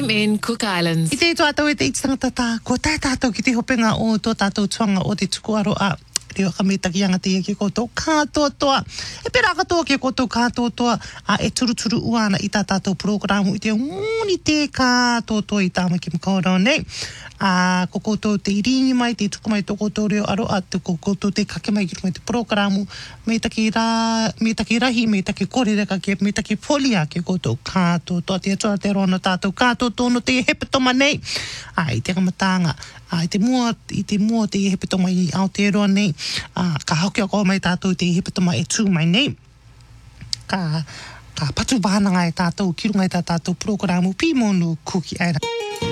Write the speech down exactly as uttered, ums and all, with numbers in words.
in Cook Islands. I te toa tau e te iti tangata tā, ko tai tātou ki te hopenga o tō tātou tuanga o te tukuaro a reo ka me takianga te e ki koutou kātoa toa. E pera katoa ki koutou kātoa toa a e turu turu uana i tā tātou programu i te ngūni te kātoa toa i tāma ki mkaora nei. A ko koutou te iringi mai, te tuku mai tō koutou reo aro a te ko koutou te kake mai ki mai te programu me taki rā, me taki rahi, me taki korereka ke, me taki polia ke koutou kātoa toa te atua te rono tātou kātoa tono te hepetoma nei. A i te kamatanga, a i te mua, i te mua te hepetoma i Aotearoa nei, a ka hoki ako mai tātou te hepetoma e tū mai nei. Ka, ka patu wānanga e tātou, kirunga e tā tātou programu Pimonu Cookie Island.